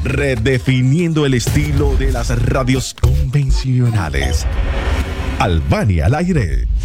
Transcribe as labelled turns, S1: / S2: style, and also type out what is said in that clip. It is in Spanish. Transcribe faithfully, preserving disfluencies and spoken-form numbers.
S1: redefiniendo el estilo de las radios convencionales. Albania al aire.